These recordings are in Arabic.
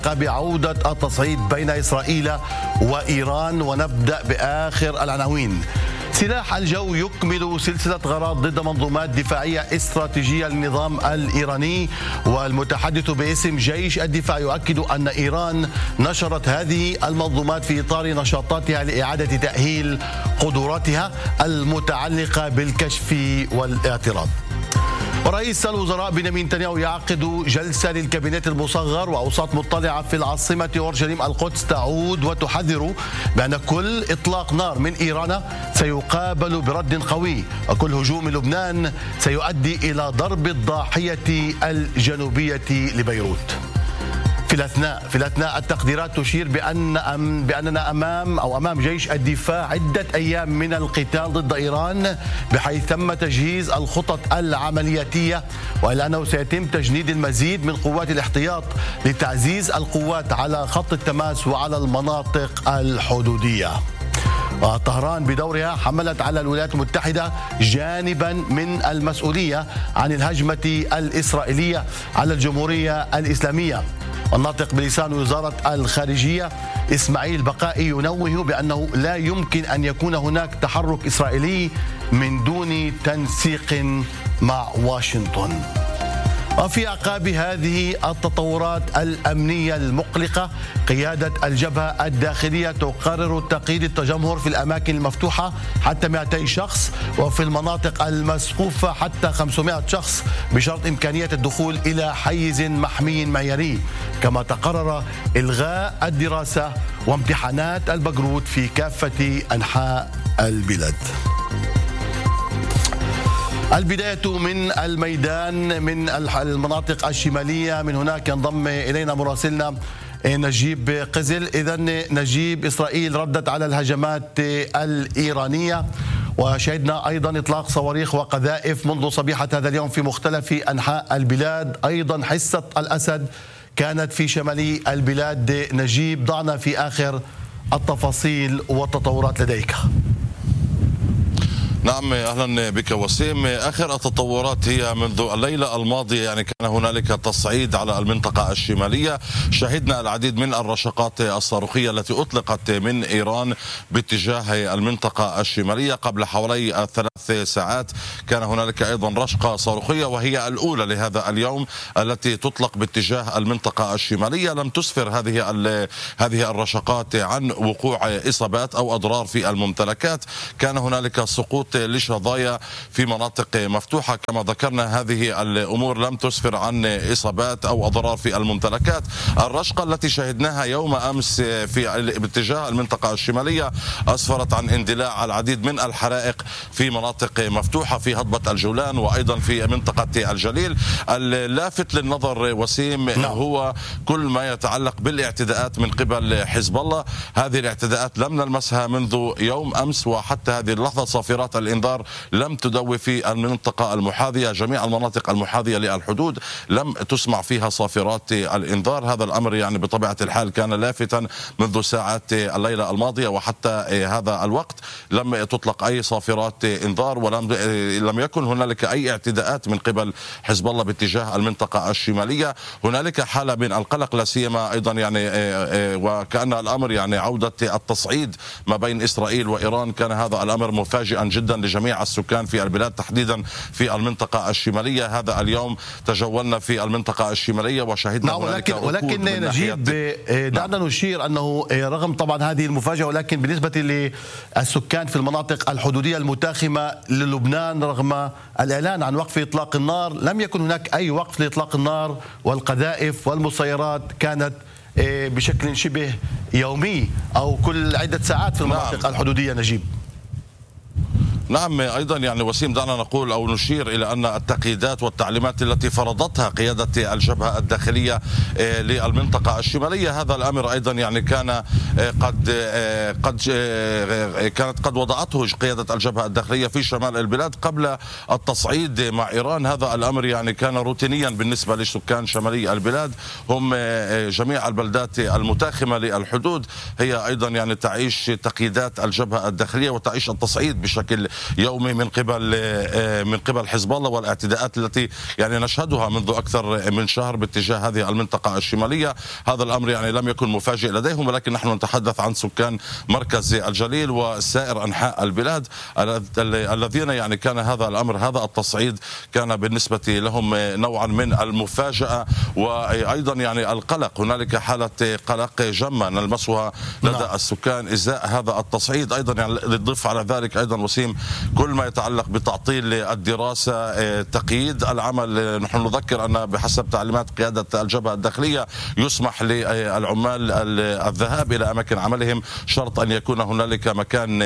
بعودة التصعيد بين إسرائيل وإيران، ونبدأ بآخر العناوين. سلاح الجو يكمل سلسلة غارات ضد منظومات دفاعية استراتيجية للنظام الإيراني، والمتحدث باسم جيش الدفاع يؤكد أن إيران نشرت هذه المنظومات في إطار نشاطاتها لإعادة تأهيل قدراتها المتعلقة بالكشف والاعتراض. ورئيس الوزراء بنيامين نتنياهو يعقد جلسة للكابينت المصغر وأوساط مطلعة في العاصمة أورشليم القدس تعود وتحذر بأن كل إطلاق نار من إيران سيقابل برد قوي، وكل هجوم لبنان سيؤدي إلى ضرب الضاحية الجنوبية لبيروت. في الأثناء التقديرات تشير بأننا أمام جيش الدفاع عدة أيام من القتال ضد إيران، بحيث تم تجهيز الخطط العملياتية، وإلا أنه سيتم تجنيد المزيد من قوات الاحتياط لتعزيز القوات على خط التماس وعلى المناطق الحدودية. وطهران بدورها حملت على الولايات المتحدة جانبا من المسؤولية عن الهجمة الإسرائيلية على الجمهورية الإسلامية. الناطق بلسان وزارة الخارجية إسماعيل بقائي ينوه بأنه لا يمكن أن يكون هناك تحرك إسرائيلي من دون تنسيق مع واشنطن. وفي أعقاب هذه التطورات الأمنية المقلقة، قيادة الجبهة الداخلية تقرر تقييد التجمهر في الأماكن المفتوحة حتى 200 شخص، وفي المناطق المسقوفة حتى 500 شخص، بشرط إمكانية الدخول إلى حيز محمي معياري. كما تقرر إلغاء الدراسة وامتحانات البكالوريوس في كافة أنحاء البلاد. البداية من الميدان من المناطق الشمالية، من هناك ينضم إلينا مراسلنا نجيب قزل. إذن نجيب، إسرائيل ردت على الهجمات الإيرانية، وشهدنا أيضا إطلاق صواريخ وقذائف منذ صبيحة هذا اليوم في مختلف أنحاء البلاد. أيضا حصة الأسد كانت في شمالي البلاد. نجيب، ضعنا في آخر التفاصيل والتطورات لديك. نعم، أهلا بك وسيم. آخر التطورات هي منذ الليلة الماضية، يعني كان هنالك تصعيد على المنطقة الشمالية. شهدنا العديد من الرشقات الصاروخية التي أطلقت من إيران باتجاه المنطقة الشمالية. قبل حوالي 3 ساعات كان هنالك أيضا رشقة صاروخية، وهي الأولى لهذا اليوم التي تطلق باتجاه المنطقة الشمالية. لم تسفر هذه الرشقات عن وقوع إصابات أو أضرار في الممتلكات. كان هنالك سقوط لشظايا في مناطق مفتوحة. كما ذكرنا، هذه الأمور لم تسفر عن إصابات أو أضرار في الممتلكات. الرشقة التي شهدناها يوم أمس في باتجاه المنطقة الشمالية أسفرت عن اندلاع العديد من الحرائق في مناطق مفتوحة في هضبة الجولان وأيضا في منطقة الجليل. اللافت للنظر وسيم هو كل ما يتعلق بالاعتداءات من قبل حزب الله. هذه الاعتداءات لم نلمسها منذ يوم أمس، وحتى هذه اللحظة صافرات الإنذار لم تدوي في المنطقة المحاذية. جميع المناطق المحاذية للحدود لم تسمع فيها صافرات الإنذار. هذا الأمر يعني بطبيعة الحال كان لافتا منذ ساعات الليلة الماضية، وحتى هذا الوقت لم تطلق أي صافرات إنذار، ولم يكن هنالك أي اعتداءات من قبل حزب الله باتجاه المنطقة الشمالية. هنالك حالة من القلق، لا سيما أيضا يعني وكأن الأمر يعني عودة التصعيد ما بين إسرائيل وإيران. كان هذا الأمر مفاجئا جدا لجميع السكان في البلاد، تحديدا في المنطقة الشمالية. هذا اليوم تجولنا في المنطقة الشمالية وشهدنا ولكن نجيب، دعنا نشير أنه رغم طبعا هذه المفاجأة، ولكن بالنسبة للسكان في المناطق الحدودية المتاخمة للبنان، رغم الإعلان عن وقف إطلاق النار، لم يكن هناك أي وقف لإطلاق النار، والقذائف والمسيرات كانت بشكل شبه يومي أو كل عدة ساعات في المناطق الحدودية. نجيب. نعم، أيضا يعني وسيم، دعنا نقول أو نشير إلى أن التقييدات والتعليمات التي فرضتها قيادة الجبهة الداخلية للمنطقة الشمالية، هذا الأمر أيضا يعني كانت قد وضعته قيادة الجبهة الداخلية في شمال البلاد قبل التصعيد مع إيران. هذا الأمر يعني كان روتينيا بالنسبة لسكان شمالي البلاد. هم جميع البلدات المتاخمة للحدود هي أيضا يعني تعيش تقييدات الجبهة الداخلية وتعيش التصعيد بشكل يومي من قبل حزب الله والاعتداءات التي يعني نشهدها منذ أكثر من شهر باتجاه هذه المنطقة الشمالية. هذا الأمر يعني لم يكن مفاجئ لديهم، ولكن نحن نتحدث عن سكان مركز الجليل وسائر أنحاء البلاد الذين يعني كان هذا الأمر، هذا التصعيد كان بالنسبة لهم نوعا من المفاجأة وأيضا يعني القلق. هنالك حالة قلق جمة نلمسها لدى السكان إزاء هذا التصعيد. أيضا يعني للضيف على ذلك أيضا وسيم كل ما يتعلق بتعطيل الدراسة، تقييد العمل. نحن نذكر أن بحسب تعليمات قيادة الجبهة الداخلية يسمح للعمال الذهاب إلى أماكن عملهم شرط أن يكون هنالك مكان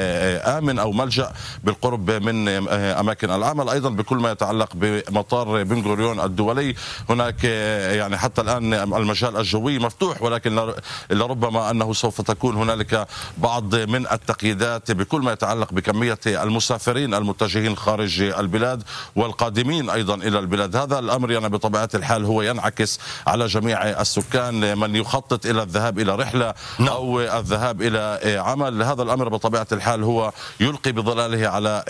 آمن أو ملجأ بالقرب من أماكن العمل. أيضا بكل ما يتعلق بمطار بن غوريون الدولي هناك يعني حتى الآن المجال الجوي مفتوح، ولكن لربما أنه سوف تكون هنالك بعض من التقييدات بكل ما يتعلق بكمية المسافرين المتجهين خارج البلاد والقادمين أيضا إلى البلاد. هذا الأمر يعني بطبيعة الحال هو ينعكس على جميع السكان، من يخطط إلى الذهاب إلى رحلة أو الذهاب إلى عمل. هذا الأمر بطبيعة الحال هو يلقي بظلاله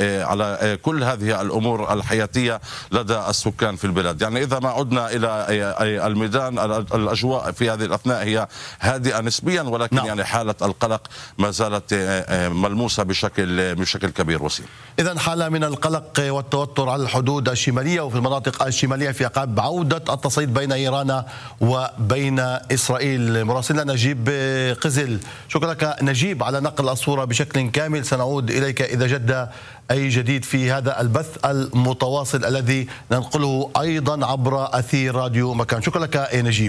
على كل هذه الأمور الحياتية لدى السكان في البلاد. يعني إذا ما عدنا إلى الميدان، الأجواء في هذه الأثناء هي هادئة نسبيا، ولكن يعني حالة القلق ما زالت ملموسة بشكل كبير وسيم. إذا حالة من القلق والتوتر على الحدود الشمالية وفي المناطق الشمالية في عقاب عودة التصعيد بين إيران وبين إسرائيل. مراسلنا نجيب قزل، شكرا لك نجيب على نقل الصورة بشكل كامل. سنعود إليك إذا جد أي جديد في هذا البث المتواصل الذي ننقله أيضا عبر أثير راديو مكان. شكرا لك نجيب.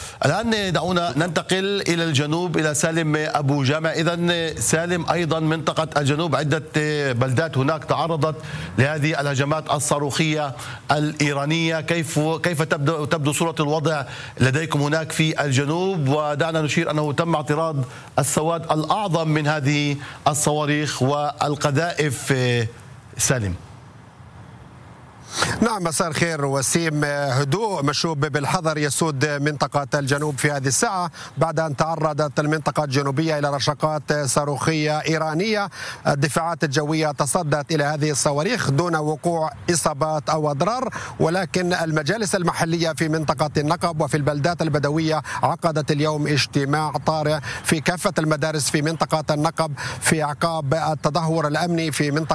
الآن دعونا ننتقل إلى الجنوب إلى سالم أبو جامع. إذا سالم، أيضا منطقة الجنوب عدة بلدات هناك تعرضت لهذه الهجمات الصاروخية الإيرانية. كيف تبدو صورة الوضع لديكم هناك في الجنوب؟ ودعنا نشير أنه تم اعتراض السواد الأعظم من هذه الصواريخ والقذائف. سالم. نعم، مساء الخير وسيم. هدوء مشوب بالحذر يسود منطقة الجنوب في هذه الساعة بعد أن تعرضت المنطقة الجنوبية إلى رشقات صاروخية إيرانية. الدفاعات الجوية تصدت إلى هذه الصواريخ دون وقوع إصابات أو أضرار، ولكن المجالس المحلية في منطقة النقب وفي البلدات البدوية عقدت اليوم اجتماع طارئ في كافة المدارس في منطقة النقب في أعقاب التدهور الأمني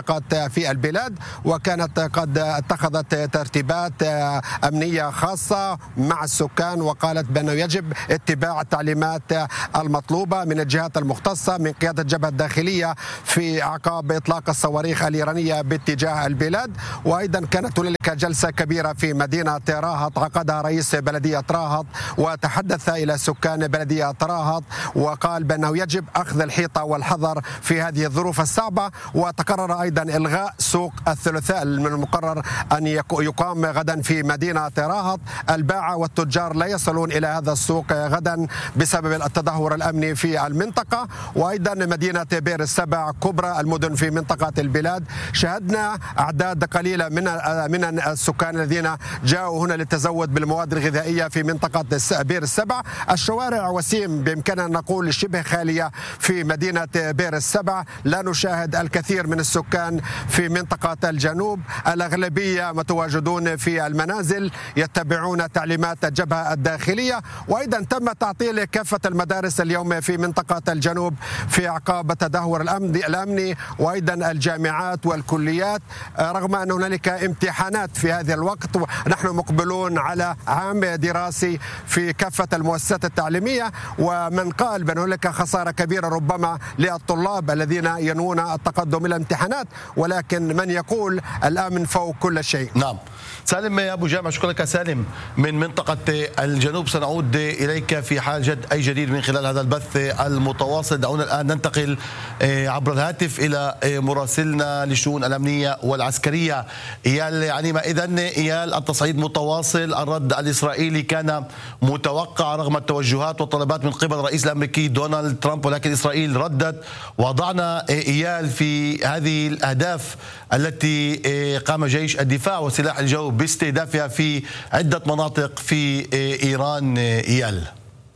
في البلاد، وكانت قد اتخذت ترتيبات أمنية خاصة مع السكان، وقالت بأنه يجب اتباع التعليمات المطلوبة من الجهات المختصة من قيادة الجبهة الداخلية في أعقاب إطلاق الصواريخ الإيرانية باتجاه البلاد. وأيضا كانت هنالك جلسة كبيرة في مدينة راهط عقدها رئيس بلدية راهط، وتحدث إلى سكان بلدية راهط وقال بأنه يجب أخذ الحيطة والحذر في هذه الظروف الصعبة. وتقرر أيضا إلغاء سوق الثلاثاء من المقرر أن يقام غدا في مدينة راهط. الباعة والتجار لا يصلون إلى هذا السوق غدا بسبب التدهور الأمني في المنطقة. وأيضا مدينة بئر السبع كبرى المدن في منطقة البلاد شهدنا أعداد قليلة من السكان الذين جاءوا هنا للتزود بالمواد الغذائية في منطقة بئر السبع. الشوارع وسيم بإمكاننا نقول شبه خالية في مدينة بئر السبع، لا نشاهد الكثير من السكان في منطقة الجنوب. الأغلبية متواجدون في المنازل يتبعون تعليمات الجبهة الداخلية. وأيضا تم تعطيل كافة المدارس اليوم في منطقة الجنوب في أعقاب التدهور الأمني، وأيضا الجامعات والكليات، رغم أن هنالك امتحانات في هذا الوقت. نحن مقبلون على عام دراسي في كافة المؤسسات التعليمية، ومن قال بأن هنالك خسارة كبيرة ربما للطلاب الذين ينوون التقدم إلى الامتحانات، ولكن من يقول الأمن فوق كل شيء. نعم. سالم أبو جامع، شكرا لك سالم من منطقة الجنوب. سنعود إليك في حال أي جديد من خلال هذا البث المتواصل. دعونا الآن ننتقل عبر الهاتف إلى مراسلنا للشؤون الأمنية والعسكرية إيال عنيمة. إذن إيال، التصعيد متواصل، الرد الإسرائيلي كان متوقع رغم التوجهات والطلبات من قبل الرئيس الأمريكي دونالد ترامب، ولكن إسرائيل ردت. وضعنا إيال في هذه الأهداف التي قام جيش الدفاع وسلاح الجو باستهدافها في عدة مناطق في إيران. إيال.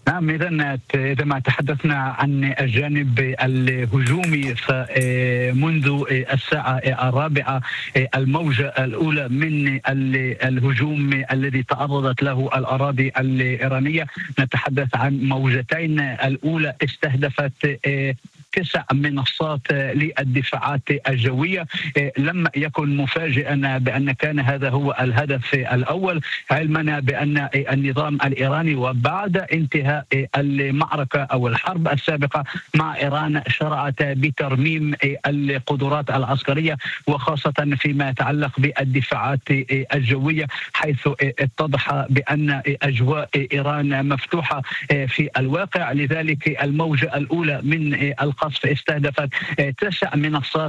نعم، إذا ما تحدثنا عن الجانب الهجومي فمنذ الساعة 4 الموجة الأولى من الهجوم الذي تعرضت له الأراضي الإيرانية، نتحدث عن موجتين. الأولى استهدفت 9 منصات للدفاعات الجوية. لم يكن مفاجئا بأن كان هذا هو الهدف الأول، علمنا بأن النظام الإيراني وبعد انتهاء المعركة أو الحرب السابقة مع إيران شرعت بترميم القدرات العسكرية، وخاصة فيما يتعلق بالدفاعات الجوية، حيث اتضح بأن أجواء إيران مفتوحة في الواقع. لذلك الموجة الأولى من القصف استهدفت 9 منصات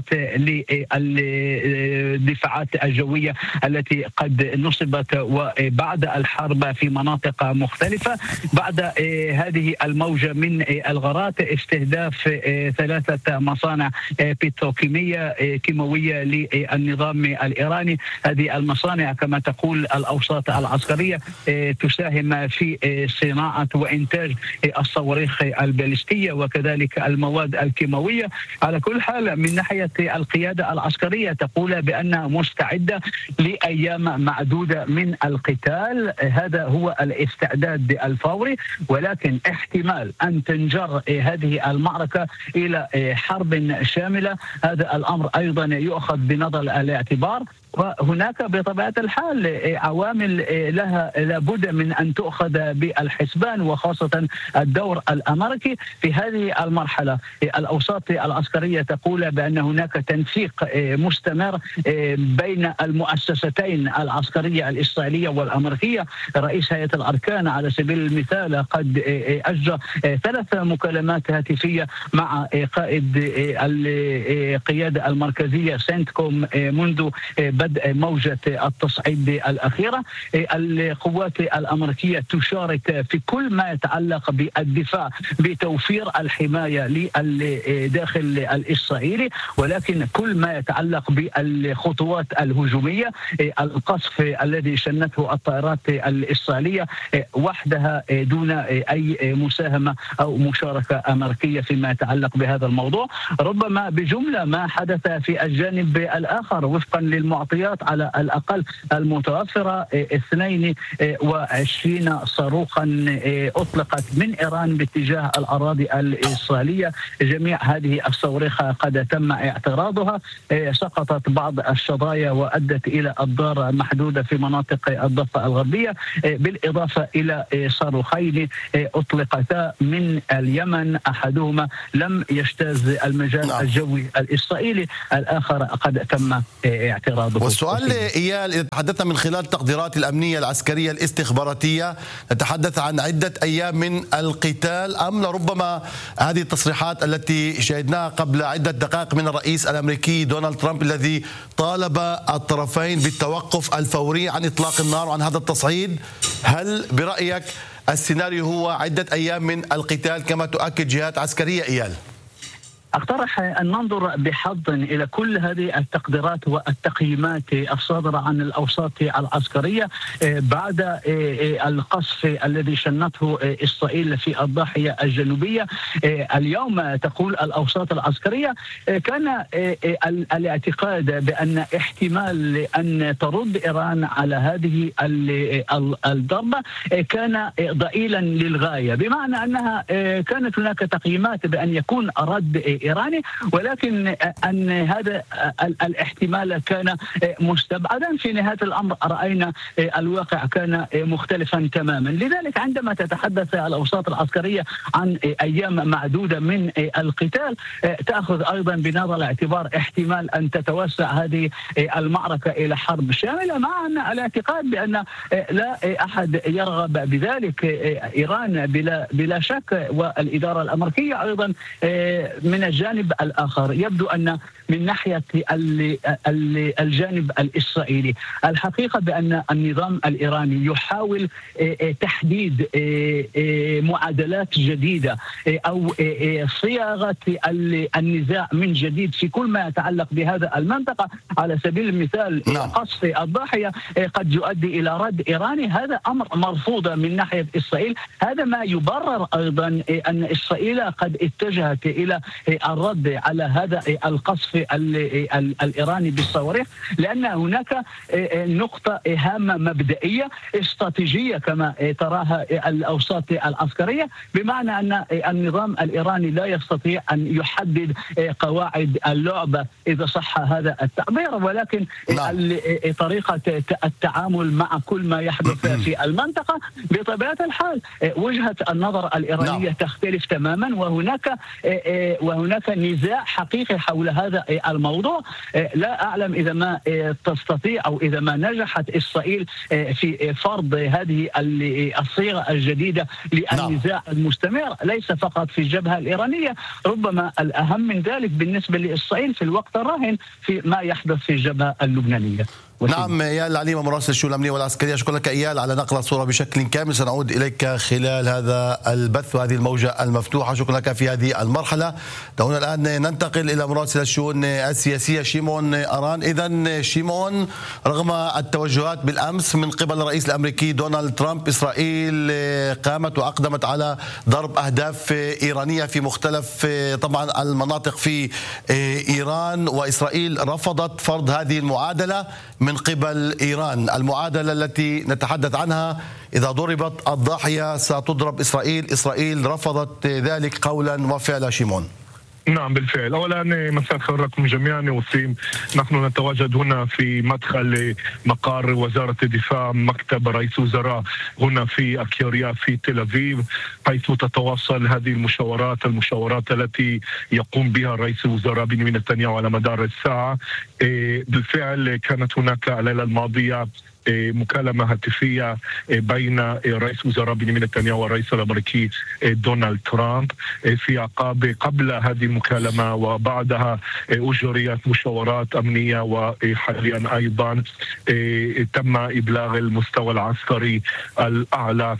للدفاعات الجوية التي قد نصبت وبعد الحرب في مناطق مختلفة. بعد هذه الموجة من الغارات استهداف 3 مصانع بتروكيمية كيماوية للنظام الإيراني. هذه المصانع كما تقول الأوساط العسكرية تساهم في صناعة وإنتاج الصواريخ البالستية وكذلك المواد الكيماوية. على كل حال من ناحية القيادة العسكرية تقول بأنها مستعدة لأيام معدودة من القتال، هذا هو الاستعداد الفوري، ولكن احتمال أن تنجر هذه المعركة إلى حرب شاملة، هذا الأمر أيضا يؤخذ بنظر الاعتبار. وهناك بطبيعة الحال عوامل لها لابد من أن تؤخذ بالحسبان، وخاصة الدور الأمريكي في هذه المرحلة. الأوساط العسكرية تقول بأن هناك تنسيق مستمر بين المؤسستين العسكرية الإسرائيلية والأمريكية. رئيس هيئة الأركان على سبيل المثال قد أجرى 3 مكالمات هاتفية مع قائد القيادة المركزية سنتكوم منذ بدء موجة التصعيد الأخيرة. القوات الأمريكية تشارك في كل ما يتعلق بالدفاع بتوفير الحماية للداخل الإسرائيلي، ولكن كل ما يتعلق بالخطوات الهجومية، القصف الذي شنته الطائرات الإسرائيلية وحدها دون أي مساهمة أو مشاركة أمريكية فيما يتعلق بهذا الموضوع. ربما بجملة ما حدث في الجانب الآخر وفقا للمعطيات على الأقل المتوفرة 22 صاروخا أطلقت من إيران باتجاه الأراضي الإسرائيلية. جميع هذه الصواريخ قد تم اعتراضها، سقطت بعض الشظايا وأدت إلى أضرار محدودة في مناطق الضفة الغربية، بالإضافة إلى صاروخين أطلقتا من اليمن، أحدهما لم يجتاز المجال الجوي الإسرائيلي، الآخر قد تم اعتراضه. والسؤال إيال، إذا تحدثنا من خلال التقديرات الأمنية العسكرية الاستخباراتية نتحدث عن عدة أيام من القتال، أم لربما هذه التصريحات التي شاهدناها قبل عدة دقائق من الرئيس الأمريكي دونالد ترامب الذي طالب الطرفين بالتوقف الفوري عن إطلاق النار وعن هذا التصعيد، هل برأيك السيناريو هو عدة أيام من القتال كما تؤكد جهات عسكرية إيال؟ أقترح أن ننظر بحظ إلى كل هذه التقديرات والتقييمات الصادرة عن الأوساط العسكرية بعد القصف الذي شنته إسرائيل في الضاحية الجنوبية. اليوم تقول الأوساط العسكرية كان الاعتقاد بأن احتمال أن ترد إيران على هذه الضربة كان ضئيلا للغاية، بمعنى أنها كانت هناك تقييمات بأن يكون رد إيراني، ولكن أن هذا الاحتمال كان مستبعدا. في نهاية الأمر رأينا الواقع كان مختلفا تماما. لذلك عندما تتحدث الأوساط العسكرية عن أيام معدودة من القتال تأخذ أيضا بنظر الاعتبار احتمال أن تتوسع هذه المعركة إلى حرب شاملة، مع أن الاعتقاد بأن لا أحد يرغب بذلك. إيران بلا شك والإدارة الأمريكية أيضا من الجانب الآخر يبدو أن من ناحية الجانب الإسرائيلي الحقيقة بأن النظام الإيراني يحاول تحديد معادلات جديدة أو صياغة النزاع من جديد في كل ما يتعلق بهذا المنطقة. على سبيل المثال قصف الضاحية قد يؤدي إلى رد إيراني، هذا أمر مرفوض من ناحية إسرائيل. هذا ما يبرر أيضا أن إسرائيل قد اتجهت إلى الرد على هذا القصف الإيراني بالصواريخ، لأن هناك نقطة هامة مبدئية استراتيجية كما تراها الأوساط العسكرية، بمعنى أن النظام الإيراني لا يستطيع أن يحدد قواعد اللعبة إذا صح هذا التعبير، ولكن طريقة التعامل مع كل ما يحدث في المنطقة بطبيعة الحال وجهة النظر الإيرانية تختلف تماما، وهناك نزاع حقيقي حول هذا الموضوع. لا أعلم إذا ما تستطيع أو إذا ما نجحت إسرائيل في فرض هذه الصيغة الجديدة للنزاع المستمر ليس فقط في الجبهة الإيرانية، ربما الأهم من ذلك بالنسبة لإسرائيل في الوقت الراهن في ما يحدث في الجبهة اللبنانية. نعم، ايال العليمة مراسل الشؤون الأمنية والعسكرية، شكرا لك ايال على نقل الصورة بشكل كامل. سنعود إليك خلال هذا البث وهذه الموجة المفتوحة، شكرا لك في هذه المرحلة. دعونا الآن ننتقل إلى مراسل الشؤون السياسية شيمون أران. إذن شيمون، رغم التوجهات بالأمس من قبل الرئيس الأمريكي دونالد ترامب، إسرائيل قامت وأقدمت على ضرب أهداف إيرانية في مختلف طبعا المناطق في إيران، وإسرائيل رفضت فرض هذه المعادلة من قبل إيران، المعادلة التي نتحدث عنها إذا ضربت الضاحية ستضرب إسرائيل. إسرائيل رفضت ذلك قولا وفعلا. شيمون. نعم بالفعل. أولا مساء الخير لكم جميعا. وسيم، نحن نتواجد هنا في مدخل مقر وزارة الدفاع، مكتب رئيس وزراء هنا في أكياريا في تل أبيب، حيث تتواصل هذه المشاورات التي يقوم بها رئيس الوزراء بنيامين نتنياهو على مدار الساعة. بالفعل كانت هناك الليلة الماضية مكالمة هاتفية بين رئيس وزراء بنيامين نتنياهو والرئيس الأمريكي دونالد ترامب. في عقاب قبل هذه المكالمة وبعدها أجريت مشاورات أمنية، وحاليا أيضا تم إبلاغ المستوى العسكري الأعلى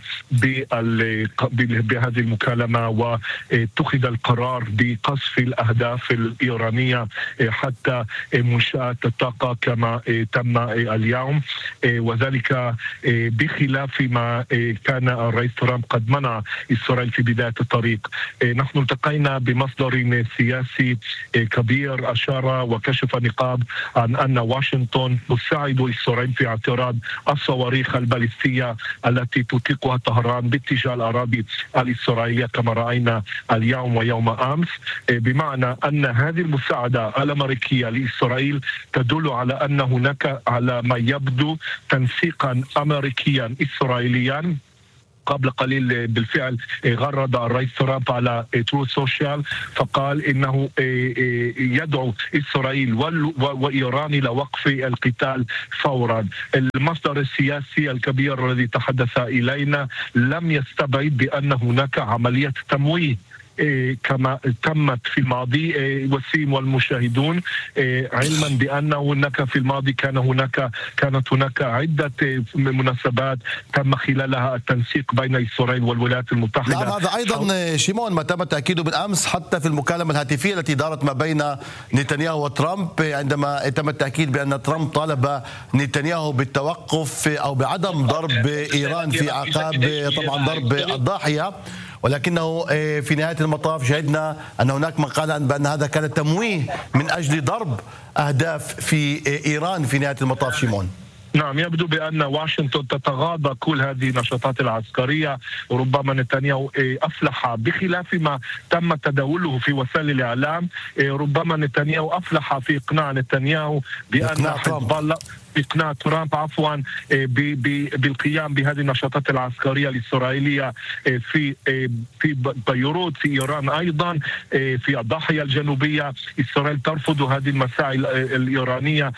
بهذه المكالمة، واتخذ القرار بقصف الأهداف الإيرانية حتى منشآت الطاقة كما تم اليوم، وذلك بخلاف ما كان الرئيس ترامب قد منع إسرائيل في بداية الطريق. نحن التقينا بمصدر سياسي كبير أشار وكشف نقاب عن أن واشنطن تساعد إسرائيل في اعتراض الصواريخ البالستية التي تطلقها طهران باتجاه الأراضي الإسرائيلية كما رأينا اليوم ويوم أمس، بمعنى أن هذه المساعدة الأمريكية لإسرائيل تدل على أن هناك على ما يبدو تنسيقا أمريكيا إسرائيليا. قبل قليل بالفعل غرد الرئيس ترامب على ترو سوشيال فقال إنه يدعو إسرائيل وإيران إلى وقف القتال فورا. المصدر السياسي الكبير الذي تحدث إلينا لم يستبعد بأن هناك عملية تمويه كما تمت في الماضي وسيم والمشاهدون، علما بأن هناك في الماضي كانت هناك عدة مناسبات تم خلالها التنسيق بين إسرائيل والولايات المتحدة. نعم، هذا أيضا شيمون ما تم تأكيده بالأمس حتى في المكالمة الهاتفية التي دارت ما بين نتنياهو وترامب، عندما تم التأكيد بأن ترامب طالب نتنياهو بالتوقف أو بعدم ضرب إيران في عقاب طبعا ضرب الضاحية، ولكنه في نهاية المطاف شهدنا أن هناك من قال بأن هذا كان تمويه من أجل ضرب أهداف في إيران في نهاية المطاف. شيمون. نعم، يبدو بأن واشنطن تتغاضى كل هذه النشاطات العسكرية، وربما نتنياهو أفلح بخلاف ما تم تداوله في وسائل الإعلام. ربما نتنياهو أفلح في إقناع نتنياهو بأن حزب الله إقناع ترامب بالقيام بهذه النشاطات العسكرية الإسرائيلية في بيروت، في إيران أيضا، في الضاحية الجنوبية. إسرائيل ترفض هذه المساعي الإيرانية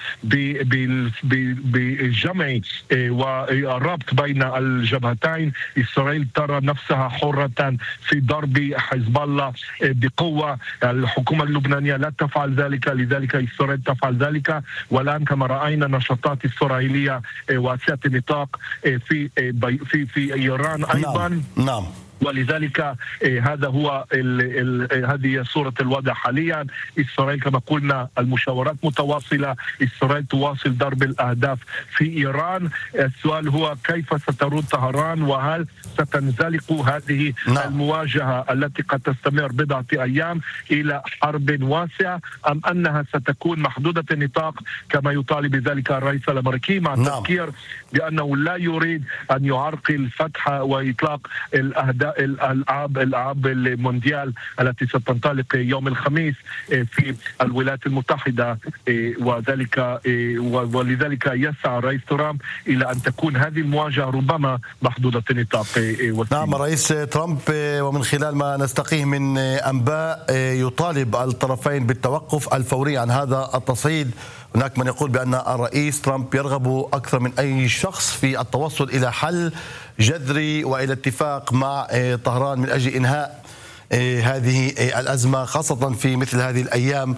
بالجمع والربط بين الجبهتين. إسرائيل ترى نفسها حرة في ضرب حزب الله بقوة. الحكومة اللبنانية لا تفعل ذلك، لذلك إسرائيل تفعل ذلك. والآن كما رأينا نشاطات إسرائيلية واسعة النطاق في إيران أيضا. نعم. ولذلك هذا هو هذه صورة الوضع حاليا. إسرائيل كما قلنا المشاورات متواصلة، إسرائيل تواصل ضرب الأهداف في إيران. السؤال هو كيف سترد طهران، وهل ستنزلق هذه المواجهة التي قد تستمر بضعة أيام إلى حرب واسعة، أم أنها ستكون محدودة النطاق كما يطالب بذلك الرئيس الأمريكي، مع التذكير بأنه لا يريد أن يعرقل فتح وإطلاق الألعاب المونديال التي ستنطلق يوم الخميس في الولايات المتحدة، ولذلك يسعى الرئيس ترامب إلى أن تكون هذه المواجهة ربما محدودة النطاق. نعم، الرئيس ترامب ومن خلال ما نستقيه من أنباء يطالب الطرفين بالتوقف الفوري عن هذا التصعيد. هناك من يقول بأن الرئيس ترامب يرغب أكثر من أي شخص في التوصل إلى حل جذري وإلى اتفاق مع طهران من أجل إنهاء هذه الأزمة، خاصة في مثل هذه الأيام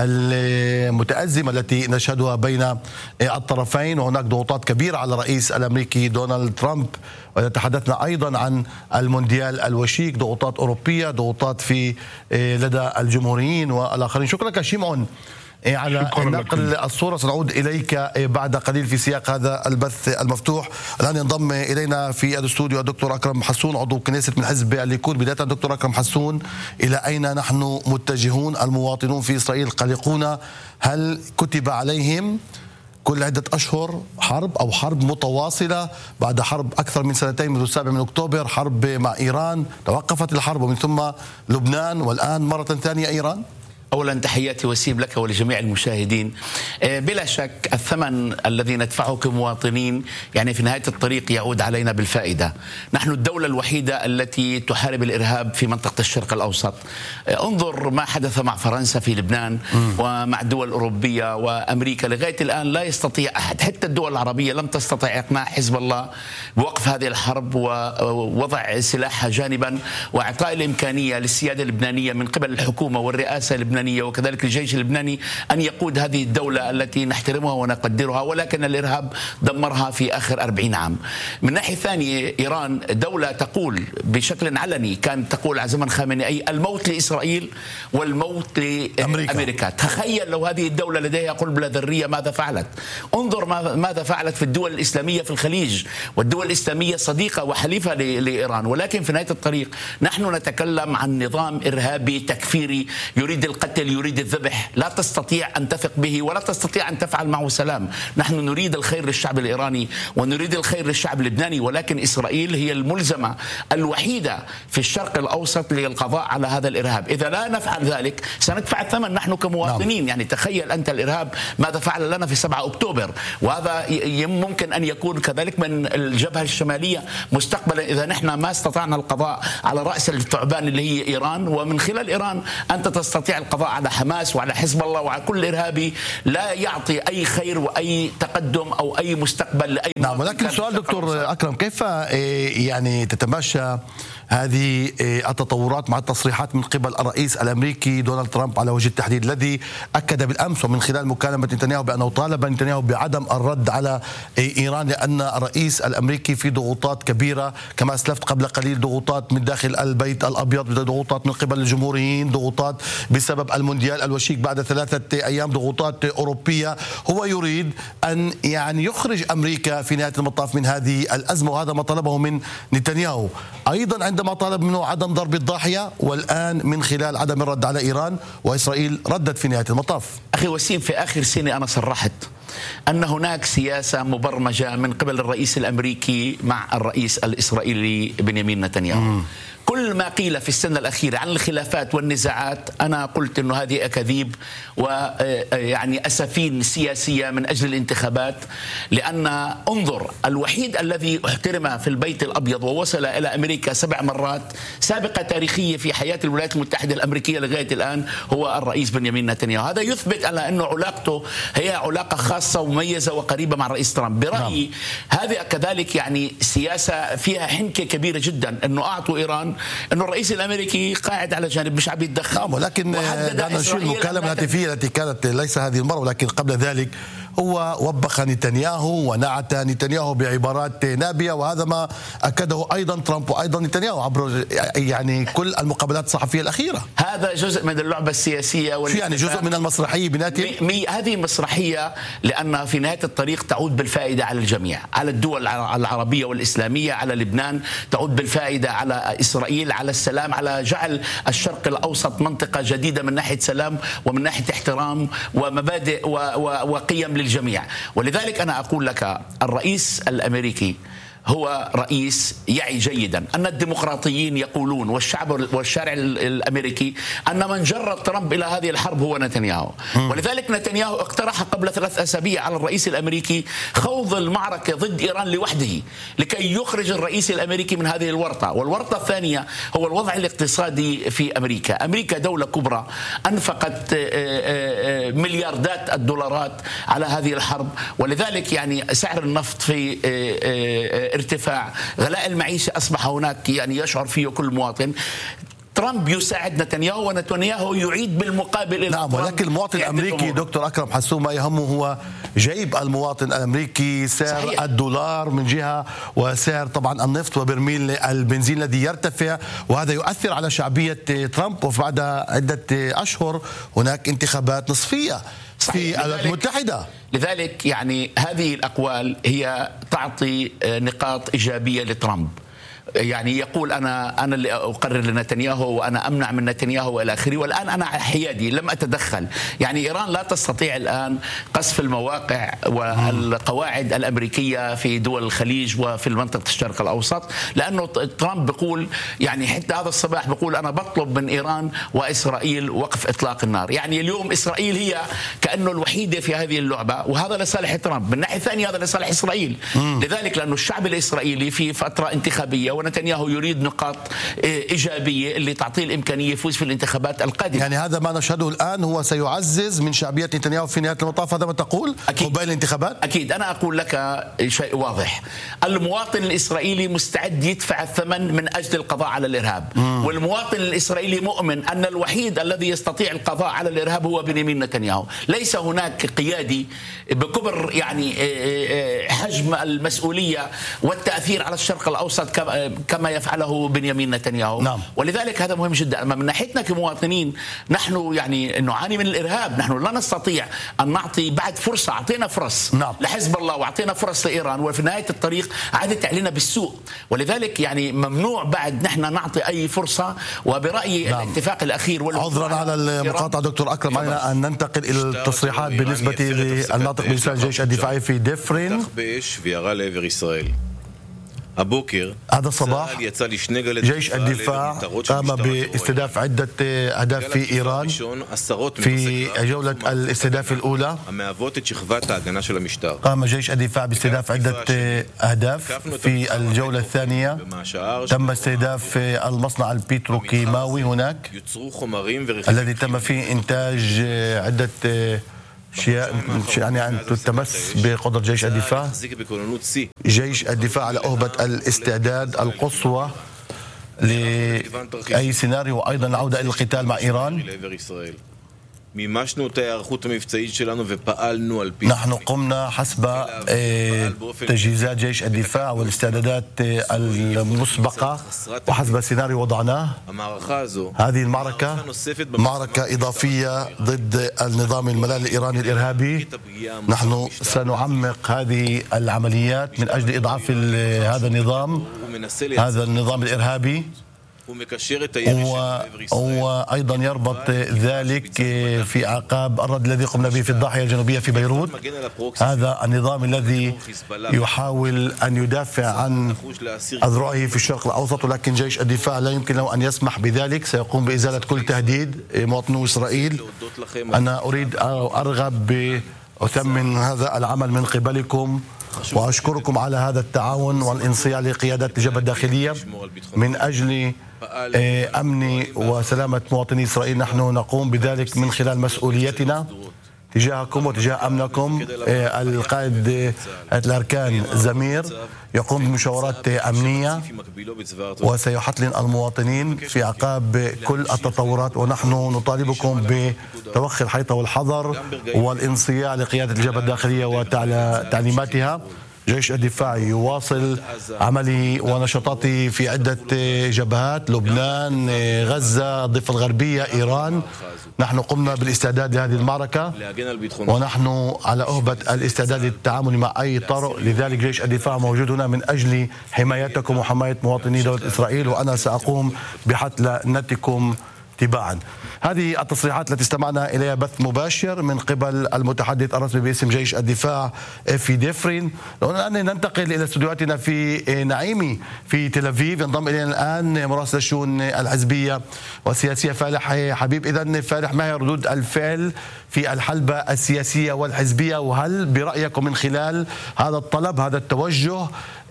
المتأزمة التي نشهدها بين الطرفين. وهناك ضغوطات كبيرة على الرئيس الأمريكي دونالد ترامب، وإذا تحدثنا أيضا عن المونديال الوشيك، ضغوطات أوروبية، ضغوطات في لدى الجمهوريين والآخرين. شكرا لك شيمعون على نقل الصورة. سنعود إليك بعد قليل في سياق هذا البث المفتوح. الآن ينضم إلينا في الاستوديو الدكتور أكرم حسون، عضو كنيسة من حزب الليكود. بداية دكتور أكرم حسون، إلى أين نحن متجهون؟ المواطنون في إسرائيل قلقون. هل كتب عليهم كل عدة أشهر حرب متواصلة بعد حرب أكثر من سنتين منذ 7 من أكتوبر، حرب مع إيران، توقفت الحرب ومن ثم لبنان والآن مرة ثانية إيران؟ أولا تحياتي وسيم لك ولجميع المشاهدين. بلا شك الثمن الذي ندفعه كمواطنين يعني في نهاية الطريق يعود علينا بالفائدة. نحن الدولة الوحيدة التي تحارب الإرهاب في منطقة الشرق الأوسط. انظر ما حدث مع فرنسا في لبنان ومع الدول الأوروبية وأمريكا. لغاية الآن لا يستطيع أحد، حتى الدول العربية لم تستطع إقناع حزب الله بوقف هذه الحرب ووضع سلاحها جانبا وإعطاء الإمكانية للسيادة اللبنانية من قبل الحكومة والرئاسة اللبنانية وكذلك الجيش اللبناني أن يقود هذه الدولة التي نحترمها ونقدرها، ولكن الإرهاب دمرها في آخر 40 عام. من ناحية ثانية إيران دولة تقول بشكل علني، كانت تقول على زمن خامنئي الموت لإسرائيل والموت لأمريكا. تخيل لو هذه الدولة لديها قنبلة ذرية ماذا فعلت؟ انظر ماذا فعلت في الدول الإسلامية في الخليج، والدول الإسلامية صديقة وحليفة لإيران. ولكن في نهاية الطريق نحن نتكلم عن نظام إرهابي تكفيري يريد القتل، يريد الذبح، لا تستطيع أن تثق به ولا تستطيع أن تفعل معه سلام. نحن نريد الخير للشعب الإيراني ونريد الخير للشعب اللبناني، ولكن إسرائيل هي الملزمة الوحيدة في الشرق الأوسط للقضاء على هذا الإرهاب. إذا لا نفعل ذلك سندفع الثمن نحن كمواطنين. يعني تخيل أنت الإرهاب ماذا فعل لنا في 7 أكتوبر، وهذا ممكن أن يكون كذلك من الجبهة الشمالية مستقبلا إذا نحن ما استطعنا القضاء على رأس الثعبان اللي هي إيران. ومن خلال إيران أنت تستطيع القضاء على حماس وعلى حزب الله وعلى كل إرهابي لا يعطي أي خير وأي تقدم أو أي مستقبل لأي. نعم، ولكن سؤال دكتور أكرم، كيف يعني تتماشى هذه التطورات مع التصريحات من قبل الرئيس الأمريكي دونالد ترامب على وجه التحديد، الذي أكد بالأمس ومن خلال مكالمة نتنياهو بأنه طالب نتنياهو بعدم الرد على إيران، لأن الرئيس الأمريكي في ضغوطات كبيرة كما أسلفت قبل قليل، ضغوطات من داخل البيت الأبيض، ضغوطات من قبل الجمهوريين، ضغوطات بسبب المونديال الوشيك بعد 3 أيام، ضغوطات أوروبية. هو يريد أن يعني يخرج أمريكا في نهاية المطاف من هذه الأزمة، وهذا ما طلبه من نتنياهو. أيضا عندما طالب منه عدم ضرب الضاحية، والآن من خلال عدم الرد على إيران، وإسرائيل ردت في نهاية المطاف. أخي وسيم، في آخر سنة أنا صرحت أن هناك سياسة مبرمجة من قبل الرئيس الأمريكي مع الرئيس الإسرائيلي بنيامين نتنياهو. كل ما قيل في السنة الأخيرة عن الخلافات والنزاعات أنا قلت أنه هذه أكاذيب ويعني أسفين سياسية من أجل الانتخابات، لأن انظر الوحيد الذي احترم في البيت الأبيض ووصل إلى أمريكا 7 مرات سابقة تاريخية في حياة الولايات المتحدة الأمريكية لغاية الآن هو الرئيس بنيامين نتنياهو. هذا يثبت على أنه علاقته هي علاقة خاصة ومميزة وقريبة مع الرئيس ترامب. برأيي هذا كذلك يعني سياسة فيها حنكة كبيرة جدا، أنه أعطوا إيران أنه الرئيس الأمريكي قاعد على جانب مش عم يتدخل. ولكن دعنا نشير المكالمة الهاتفية التي كانت ليس هذه المرة ولكن قبل ذلك هو وبخ نتنياهو ونعت نتنياهو بعبارات نابية، وهذا ما أكده أيضا ترامب وأيضا نتنياهو عبر يعني كل المقابلات الصحفية الأخيرة. هذا جزء من اللعبة السياسية يعني جزء من المسرحية بناتي. هذه مسرحية لأنها في نهاية الطريق تعود بالفائدة على الجميع، على الدول العربية والإسلامية، على لبنان، تعود بالفائدة على إسرائيل، على السلام، على جعل الشرق الأوسط منطقة جديدة من ناحية سلام ومن ناحية احترام ومبادئ وقيم للجميع. ولذلك أنا أقول لك الرئيس الأمريكي هو رئيس يعي جيدا أن الديمقراطيين يقولون والشارع الأمريكي أن من جر ترامب إلى هذه الحرب هو نتنياهو. ولذلك نتنياهو اقترح قبل 3 أسابيع على الرئيس الأمريكي خوض المعركة ضد إيران لوحده لكي يخرج الرئيس الأمريكي من هذه الورطة. والورطة الثانية هو الوضع الاقتصادي في أمريكا. أمريكا دولة كبرى أنفقت ملياردات الدولارات على هذه الحرب، ولذلك يعني سعر النفط في ارتفاع، غلاء المعيشة أصبح هناك يعني يشعر فيه كل مواطن. ترامب يساعد نتنياهو ونتنياهو يعيد بالمقابل. نعم، ولكن المواطن الأمريكي دكتور أكرم حسون ما يهمه هو جيب المواطن الأمريكي، سعر صحيح. الدولار من جهة وسعر طبعا النفط وبرميل البنزين الذي يرتفع، وهذا يؤثر على شعبية ترامب. وبعد عدة أشهر هناك انتخابات نصفية في الولايات المتحدة. لذلك يعني هذه الأقوال هي تعطي نقاط إيجابية لترامب. يعني يقول أنا اللي أقرر لنتنياهو وأنا أمنع من نتنياهو وإلى آخره، والآن أنا حيادي لم أتدخل. يعني إيران لا تستطيع الآن قصف المواقع والقواعد الأمريكية في دول الخليج وفي منطقة الشرق الأوسط، لأنه ترامب بيقول يعني حتى هذا الصباح بيقول أنا بطلب من إيران وإسرائيل وقف إطلاق النار. يعني اليوم إسرائيل هي كأنه الوحيدة في هذه اللعبة، وهذا لصالح ترامب. من ناحية ثانية هذا لصالح إسرائيل. لذلك لأنه الشعب الإسرائيلي في فترة انتخابية ونتنياهو يريد نقاط إيجابية اللي تعطيه الإمكانية يفوز في الانتخابات القادمة. يعني هذا ما نشهده الآن هو سيعزز من شعبية نتنياهو في نهاية المطاف، هذا ما تقول قبيل الانتخابات؟ أكيد. أنا أقول لك شيء واضح، المواطن الإسرائيلي مستعد يدفع الثمن من أجل القضاء على الإرهاب. والمواطن الإسرائيلي مؤمن أن الوحيد الذي يستطيع القضاء على الإرهاب هو بنيامين نتنياهو. ليس هناك قيادي بكبر يعني حجم المسؤولية والتأثير على الشرق الأوسط كما يفعله بنيامين نتنياهو. نعم. ولذلك هذا مهم جدا. أما من ناحيتنا كمواطنين نحن يعني نعاني من الإرهاب، نحن لا نستطيع أن نعطي بعد فرصة. أعطينا فرص نعم. لحزب الله وأعطينا فرص لإيران، وفي نهاية الطريق عادت علينا بالسوء. ولذلك يعني ممنوع بعد نحن نعطي أي فرصة. وبرأيي نعم. الاتفاق الأخير عذرا على المقاطعة دكتور أكرم، علينا أن ننتقل إلى التصريحات بالنسبة للناطق بلسان الجيش الدفاعي في دفرين. هذا الصباح جيش الدفاع قام باستهداف عدة أهداف في إيران في جولة الاستهداف الأولى. قام جيش الدفاع باستهداف عدة أهداف في الجولة الثانية. تم استهداف المصنع البتروكيماوي هناك الذي تم فيه إنتاج عدة أشياء يعني أن تتمس بقدرة جيش الدفاع. جيش الدفاع على أهبة الاستعداد القصوى لأي سيناريو، وأيضا العودة إلى القتال مع إيران. نحن قمنا حسب تجهيزات جيش الدفاع والاستعدادات المسبقة وحسب السيناريو وضعناه. هذه المعركة معركة إضافية ضد النظام الملالي الإيراني الإرهابي. نحن سنعمق هذه العمليات من أجل إضعاف هذا النظام الإرهابي. وأيضا يربط ذلك في أعقاب الرد الذي قمنا به في الضاحية الجنوبية في بيروت. هذا النظام الذي يحاول أن يدافع عن أذرعه في الشرق الأوسط، ولكن جيش الدفاع لا يمكن له أن يسمح بذلك، سيقوم بإزالة كل تهديد مواطنو إسرائيل. أنا أريد أرغب بأثمن هذا العمل من قبلكم، وأشكركم على هذا التعاون والانصياع لقيادات الجبهة الداخلية من أجل أمن وسلامة مواطني إسرائيل. نحن نقوم بذلك من خلال مسؤوليتنا تجاهكم وتجاه أمنكم. القائد الأركان زمير يقوم بمشاورات أمنية وسيحتلن المواطنين في أعقاب كل التطورات، ونحن نطالبكم بتوخي الحيطة والحذر والانصياع لقيادة الجبهة الداخلية وتعليماتها. جيش الدفاع يواصل عمله ونشاطاته في عدة جبهات: لبنان، غزة، الضفة الغربية، إيران. نحن قمنا بالاستعداد لهذه المعركة ونحن على أهبة الاستعداد للتعامل مع أي طرق. لذلك جيش الدفاع موجود هنا من أجل حمايتكم وحماية مواطني دولة إسرائيل، وأنا سأقوم بحتلنتكم تباعا. هذه التصريحات التي استمعنا إليها بث مباشر من قبل المتحدث الرسمي باسم جيش الدفاع في ديفرين. الآن ننتقل إلى استديوهاتنا في نعيمي في تل أبيب. ينضم إلينا الآن مراسل الشؤون الحزبية والسياسية فالح حبيب. إذن فالح، ما هي ردود الفعل في الحلبة السياسية والحزبية، وهل برأيكم من خلال هذا الطلب هذا التوجه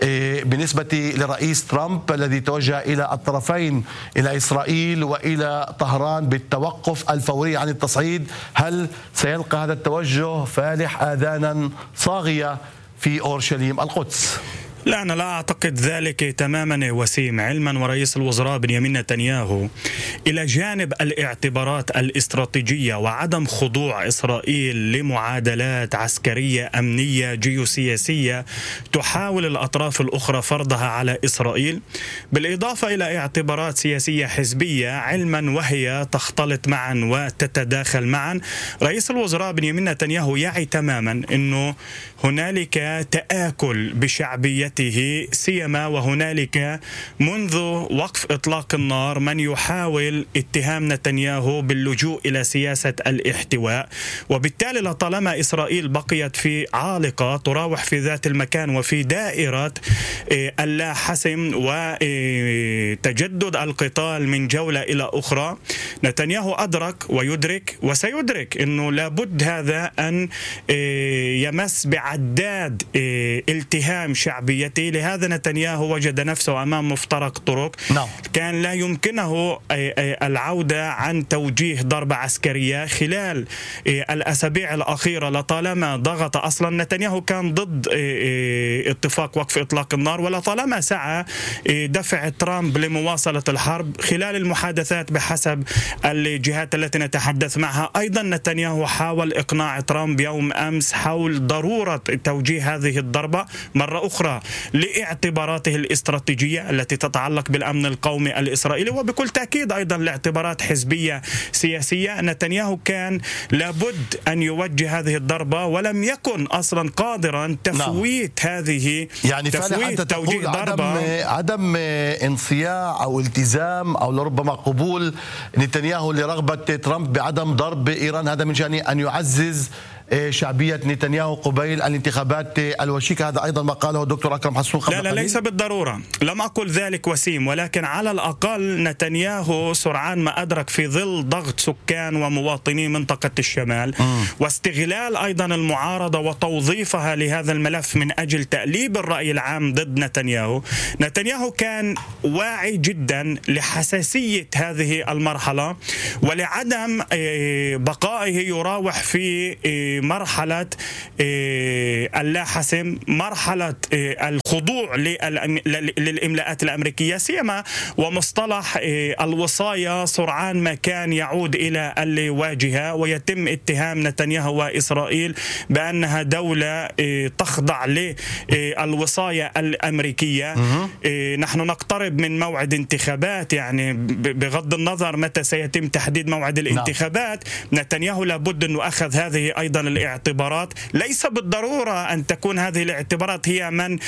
بالنسبة لرئيس ترامب الذي توجه إلى الطرفين، إلى إسرائيل وإلى طهران بالتوقف الفوري عن التصعيد، هل سيلقى هذا التوجه فالح آذانا صاغية في أورشليم القدس؟ لا، أنا لا أعتقد ذلك تماما وسيم، علما ورئيس الوزراء بنيامين نتنياهو إلى جانب الاعتبارات الاستراتيجية وعدم خضوع إسرائيل لمعادلات عسكرية أمنية جيوسياسية تحاول الأطراف الأخرى فرضها على إسرائيل، بالإضافة إلى اعتبارات سياسية حزبية علما وهي تختلط معا وتتداخل معا. رئيس الوزراء بنيامين نتنياهو يعي تماما أنه هنالك تآكل بشعبيته، سيما وهنالك منذ وقف إطلاق النار من يحاول اتهام نتنياهو باللجوء إلى سياسة الاحتواء، وبالتالي لطالما إسرائيل بقيت في عالقة تراوح في ذات المكان وفي دائرة اللا حسم وتجدد القتال من جولة إلى أخرى، نتنياهو أدرك ويدرك وسيدرك أنه لابد هذا أن يمس بعداد التهام شعبيته. لهذا نتنياهو وجد نفسه أمام مفترق طرق. كان لا يمكنه العودة عن توجيه ضربة عسكرية خلال الأسابيع الأخيرة لطالما ضغط. أصلا نتنياهو كان ضد اتفاق وقف إطلاق النار، ولطالما سعى دفع ترامب لمواصلة الحرب خلال المحادثات بحسب الجهات التي نتحدث معها. أيضا نتنياهو حاول إقناع ترامب يوم أمس حول ضرورة توجيه هذه الضربة مرة أخرى لاعتباراته الاستراتيجية التي تتعلق بالأمن القومي الإسرائيلي، وبكل تأكيد أيضا لاعتبارات حزبية سياسية. نتنياهو كان لابد أن يوجه هذه الضربة ولم يكن أصلا قادرا تفويت هذه، يعني تفويت توجيه ضربة. عدم انصياع أو التزام أو لربما قبول نتنياهو لرغبة ترامب بعدم ضرب إيران، هذا من شأنه أن يعزز شعبية نتنياهو قبيل الانتخابات الوشيكة. هذا أيضا ما قاله الدكتور أكرم حسون قبل لا ليس بالضرورة، لم أقل ذلك وسيم، ولكن على الأقل نتنياهو سرعان ما أدرك في ظل ضغط سكان ومواطني منطقة الشمال واستغلال أيضا المعارضة وتوظيفها لهذا الملف من أجل تأليب الرأي العام ضد نتنياهو كان واعي جدا لحساسية هذه المرحلة ولعدم بقائه يراوح في مرحلة اللا حسم، مرحلة الخضوع للإملاءات الأمريكية، سيما ومصطلح الوصاية سرعان ما كان يعود إلى الواجهة ويتم اتهام نتنياهو وإسرائيل بأنها دولة تخضع للوصاية الأمريكية. نحن نقترب من موعد انتخابات، يعني بغض النظر متى سيتم تحديد موعد الانتخابات، نتنياهو لابد أنه أخذ هذه أيضا الاعتبارات. ليس بالضرورة أن تكون هذه الاعتبارات هي من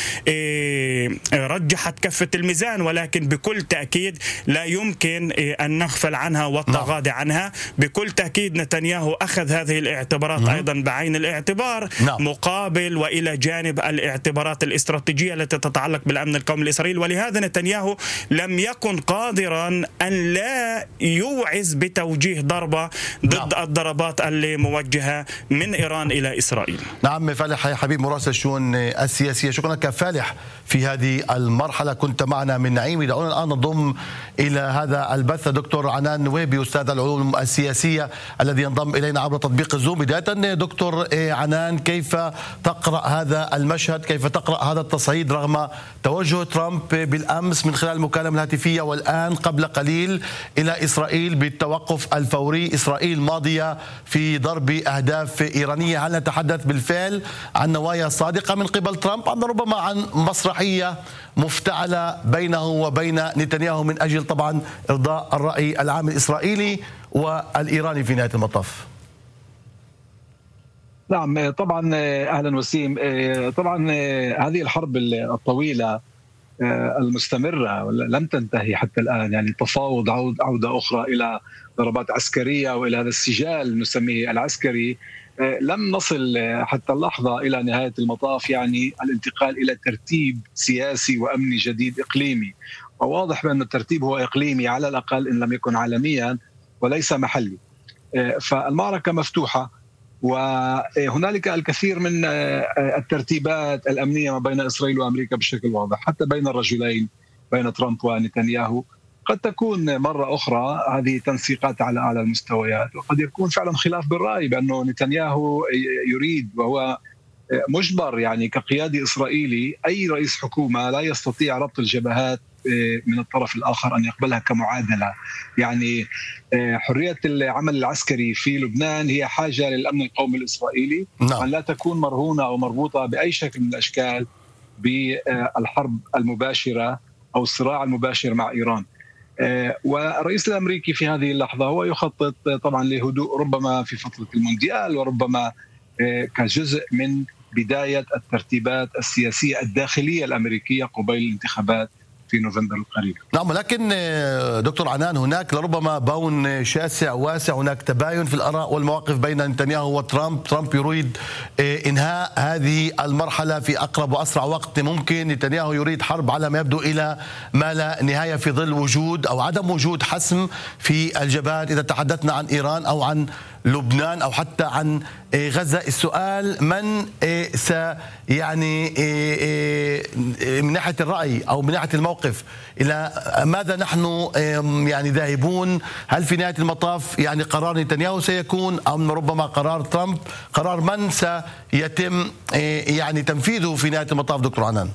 رجحت كفة الميزان، ولكن بكل تأكيد لا يمكن أن نغفل عنها والتغاضي عنها. بكل تأكيد نتنياهو أخذ هذه الاعتبارات أيضا بعين الاعتبار مقابل وإلى جانب الاعتبارات الاستراتيجية التي تتعلق بالأمن القومي الإسرائيلي. ولهذا نتنياهو لم يكن قادرا أن لا يوعز بتوجيه ضربة ضد الضربات الموجهة من إيران إلى إسرائيل. نعم فالح يا حبيب مراسل الشؤون السياسية، شكرا لك فالح في هذه المرحلة، كنت معنا من نعيم. دعونا الآن نضم إلى هذا البث دكتور عنان نويبي أستاذ العلوم السياسية الذي ينضم إلينا عبر تطبيق الزوم. بداية دكتور عنان، كيف تقرأ هذا المشهد؟ كيف تقرأ هذا التصعيد رغم توجه ترامب بالأمس من خلال المكالمة الهاتفية والآن قبل قليل إلى إسرائيل بالتوقف الفوري؟ إسرائيل ماضية في ضرب أهداف إيرانية. هل نتحدث بالفعل عن نوايا صادقة من قبل ترامب أم ربما عن مسرحية مفتعلة بينه وبين نتنياهو من أجل طبعا إرضاء الرأي العام الإسرائيلي والإيراني في نهاية المطاف؟ نعم طبعا أهلا وسيم. طبعا هذه الحرب الطويلة المستمرة لم تنتهي حتى الآن، يعني تفاوض عودة أخرى إلى ضربات عسكرية وإلى هذا السجال نسميه العسكري. لم نصل حتى اللحظة إلى نهاية المطاف، يعني الانتقال إلى ترتيب سياسي وأمني جديد إقليمي، وواضح بأن الترتيب هو إقليمي على الأقل إن لم يكن عالميا وليس محلي. فالمعركة مفتوحة، وهنالك الكثير من الترتيبات الأمنية ما بين إسرائيل وأمريكا بشكل واضح، حتى بين الرجلين بين ترامب ونتنياهو. قد تكون مرة أخرى هذه تنسيقات على أعلى المستويات، وقد يكون فعلا خلاف بالرأي بأنه نتنياهو يريد وهو مجبر يعني كقيادي إسرائيلي، أي رئيس حكومة لا يستطيع ربط الجبهات من الطرف الآخر أن يقبلها كمعادلة. يعني حرية العمل العسكري في لبنان هي حاجة للأمن القومي الإسرائيلي، أن لا تكون مرهونة أو مربوطة بأي شكل من الأشكال بالحرب المباشرة أو الصراع المباشر مع إيران. والرئيس الأمريكي في هذه اللحظة هو يخطط طبعا لهدوء ربما في فترة المونديال، وربما كجزء من بداية الترتيبات السياسية الداخلية الأمريكية قبيل الانتخابات في نوفمبر القريب. نعم، ولكن دكتور عنان هناك لربما بون شاسع واسع، هناك تباين في الآراء والمواقف بين نتنياهو وترامب. ترامب يريد إنهاء هذه المرحلة في أقرب وأسرع وقت ممكن، نتنياهو يريد حرب على ما يبدو إلى ما لا نهاية في ظل وجود أو عدم وجود حسم في الجبهات. إذا تحدثنا عن إيران أو عن لبنان أو حتى عن غزة، السؤال من يعني من ناحية الرأي أو من ناحية الموقف إلى ماذا نحن يعني ذاهبون؟ هل في نهاية المطاف يعني قرار نتنياهو سيكون أم ربما قرار ترامب؟ قرار من سيتم يعني تنفيذه في نهاية المطاف دكتور عنان؟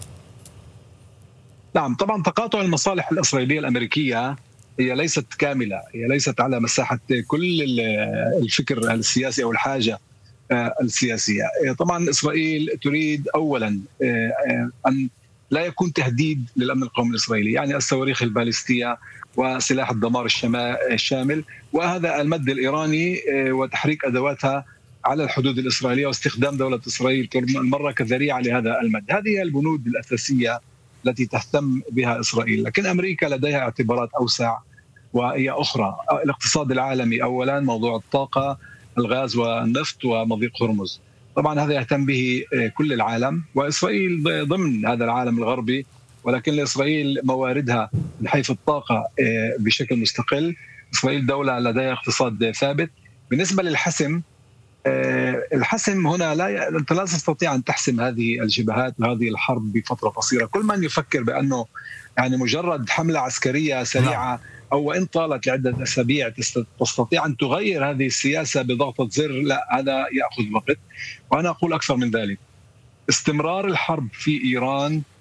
نعم طبعا تقاطع المصالح الإسرائيلية الأمريكية هي ليست كاملة، هي ليست على مساحة كل الفكر السياسي أو الحاجة السياسية. طبعا إسرائيل تريد أولا أن لا يكون تهديد للأمن القومي الإسرائيلي، يعني الصواريخ البالستية وسلاح الدمار الشامل، وهذا المد الإيراني وتحريك أدواتها على الحدود الإسرائيلية واستخدام دولة إسرائيل المرة كذريعة لهذا المد. هذه هي البنود الأساسية التي تهتم بها إسرائيل، لكن أمريكا لديها اعتبارات أوسع وهي أخرى. الاقتصاد العالمي أولا، موضوع الطاقة، الغاز والنفط ومضيق هرمز، طبعا هذا يهتم به كل العالم، وإسرائيل ضمن هذا العالم الغربي، ولكن لإسرائيل مواردها من حيث الطاقة بشكل مستقل. إسرائيل دولة لديها اقتصاد ثابت. بالنسبة للحسم، الحسم هنا أنت لا تستطيع أن تحسم هذه الجبهات وهذه الحرب بفترة قصيرة. كل من يفكر بأنه يعني مجرد حملة عسكرية سريعة أو وإن طالت لعدة أسابيع تستطيع أن تغير هذه السياسة بضغطة زر، لا، هذا يأخذ وقت. وأنا أقول أكثر من ذلك، استمرار الحرب في إيران